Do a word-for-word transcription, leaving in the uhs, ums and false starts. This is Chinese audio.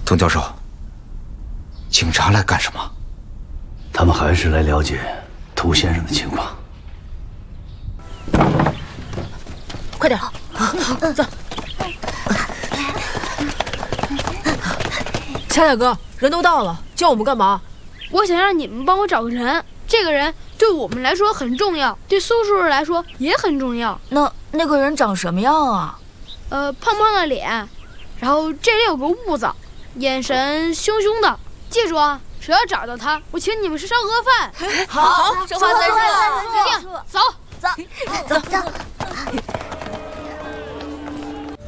童教授，警察来干什么？ 他们还是来了解涂先生的情况。 快点，走。恰恰哥，人都到了，叫我们干嘛？ 我想让你们帮我找个人，这个人对我们来说很重要，对苏叔叔来说也很重要。 那那个人长什么样啊？ 呃，胖胖的脸，然后这里有个痦子，眼神凶凶的。记住啊，只要找到他，我请你们吃烧鹅饭。 好，说话算数， 决定，走走走走。